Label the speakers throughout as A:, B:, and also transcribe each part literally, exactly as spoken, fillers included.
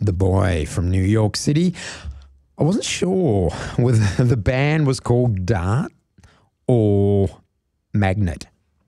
A: The Boy from New York City. I wasn't sure whether the band was called Dart or Magnet.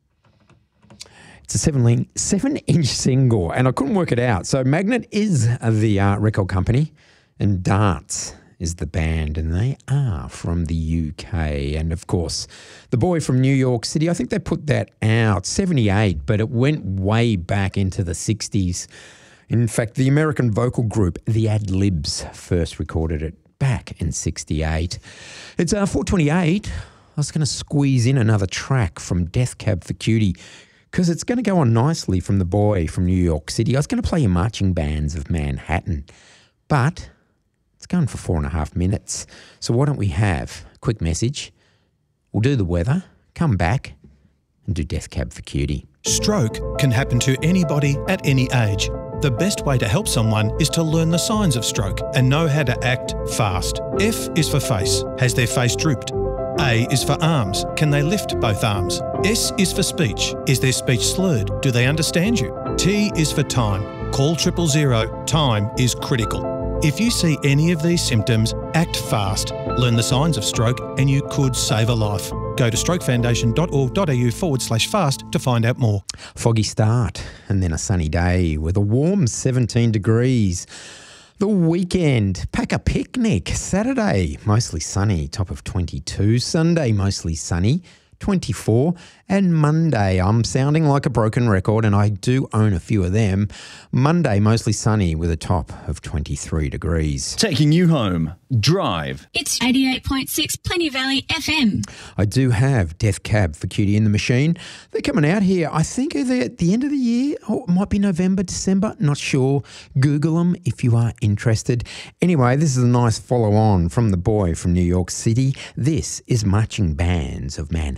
A: It's a seven, seven-inch single, and I couldn't work it out. So Magnet is the uh, record company, and Dart is the band, and they are from the U K. And, of course, The Boy from New York City, I think they put that out seventy-eight, but it went way back into the sixties. In fact, the American vocal group, the Ad-Libs, first recorded it back in sixty-eight. It's uh, four twenty-eight. I was going to squeeze in another track from Death Cab for Cutie because it's going to go on nicely from The Boy from New York City. I was going to play you Marching Bands of Manhattan, but it's going for four and a half minutes. So why don't we have a quick message? We'll do the weather, come back and do Death Cab for Cutie.
B: Stroke can happen to anybody at any age. The best way to help someone is to learn the signs of stroke and know how to act fast. F is for face. Has their face drooped? A is for arms. Can they lift both arms? S is for speech. Is their speech slurred? Do they understand you? T is for time. Call triple zero. Time is critical. If you see any of these symptoms, act fast. Learn the signs of stroke and you could save a life. Go to strokefoundation.org.au forward slash fast to find out more.
A: Foggy start and then a sunny day with a warm seventeen degrees. The weekend, pack a picnic. Saturday, mostly sunny, top of twenty-two. Sunday, mostly sunny, twenty-four. And Monday, I'm sounding like a broken record and I do own a few of them. Monday, mostly sunny with a top of twenty-three degrees.
C: Taking you home. Drive.
D: It's eighty-eight point six Plenty Valley F M.
A: I do have Death Cab for Cutie in the machine. They're coming out here. I think they're at the end of the year. Or it might be November, December. Not sure. Google them if you are interested. Anyway, this is a nice follow-on from The Boy from New York City. This is Marching Bands of Manhattan.